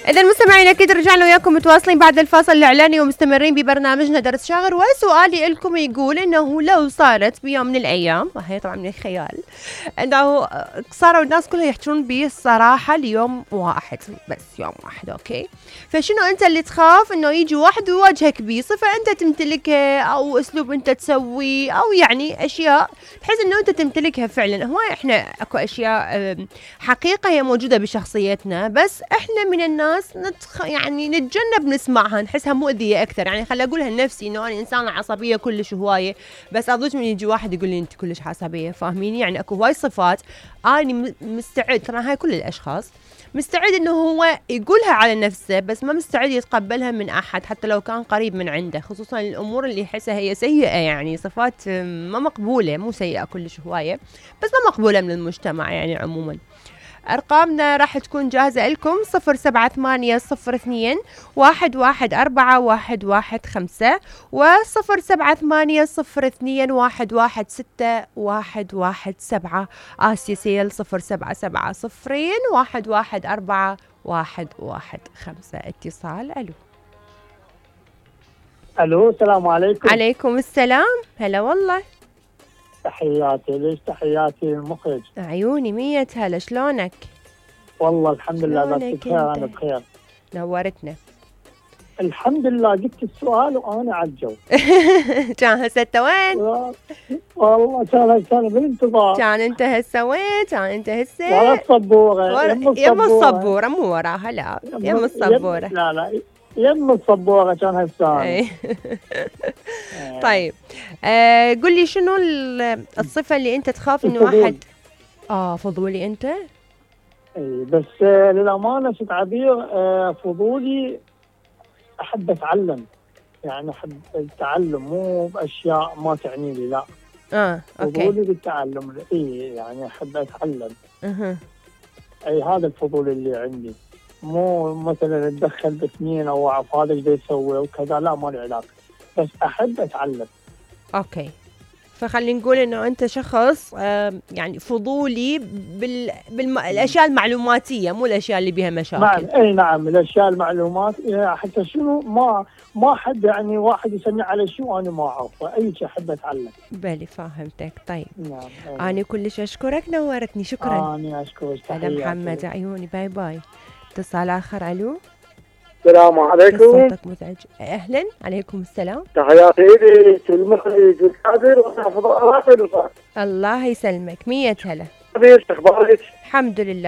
إذا مستمعين أكيد رجعنا وياكم متواصلين بعد الفاصل الإعلاني ومستمرين ببرنامجنا درس شاغر. وسؤالي لكم يقول إنه لو صارت بيوم من الأيام، وهي طبعا من الخيال، إنه صاروا الناس كلها يحجون بالصراحة ليوم واحد بس، يوم واحد، أوكي؟ فشنو أنت اللي تخاف إنه يجي واحد ويواجهك بيه صفة أنت تمتلكها أو أسلوب أنت تسويه أو يعني أشياء بحيث إنه أنت تمتلكها فعلا؟ هو إحنا أكو أشياء حقيقة هي موجودة بشخصيتنا، بس إحنا من الناس يعني نتجنب نسمعها، نحسها مؤذية أكثر. يعني خلي أقولها لنفسي إنه أنا إنسانة عصبية كلش هواية، بس أضوج من يجي واحد يقول لي أنت كلش عصبية، فاهميني؟ يعني أكو هواي صفات أنا مستعد، ترى هاي كل الأشخاص مستعد إنه هو يقولها على نفسه، بس ما مستعد يتقبلها من أحد حتى لو كان قريب من عنده، خصوصا الأمور اللي يحسها هي سيئة، يعني صفات ما مقبولة، مو سيئة كلش هواية، بس ما مقبولة من المجتمع يعني عموما. أرقامنا راح تكون جاهزة لكم 078001141115 و0780211617 آسيا سيل 0770011415. اتصال. الو السلام عليكم. عليكم السلام. هلا والله. تحياتي، ليش تحياتي المخرج. عيوني 100 هلا، شلونك؟ والله الحمد لله بخير، انا بخير. نورتنا. الحمد لله، جبت السؤال وانا على الجو. كان هسه انت وين؟ والله كان بالانتظار. كان انت هسه وين؟ كان انت هسه ورا الصبوره. يم الصبوره، مو وراها، لا يم الصبوره. لا يم الصبوره كان هسه. طيب قل لي شنو الصفه اللي انت تخاف انه واحد فضولي انت؟ اي بس للامانه ست عبير، فضولي، احب اتعلم، يعني احب التعلم مو باشياء ما تعني لي، لا. اوكي. فضولي بالتعلم، يعني احب اتعلم. اي هذا الفضول اللي عندي، مو مثلا اتدخل باثنين او اعرف هذا ايش بيسوي وكذا، لا ما له علاقه، بس احب اتعلم. اوكي، فخلينا نقول انه انت شخص يعني فضولي بالاشياء المعلوماتيه، مو الاشياء اللي بها مشاكل. نعم الاشياء المعلومات، حتى شنو ما حد يعني واحد يسمي على شيء وانا ما اعرفه، اي شيء احب اتعلم. بلي فهمتك. طيب نعم. انا كلش اشكرك، نورتني، شكرا. انا اشكرك. هلا محمد، عيوني، باي باي. اتصال اخر. الو السلام عليكم. صوتك مزعج. اهلا. عليكم السلام. تحياتي لي المخرج والكادر وحفظ الله. الله يسلمك. 100 هلا. اخبارك؟ الحمد لله.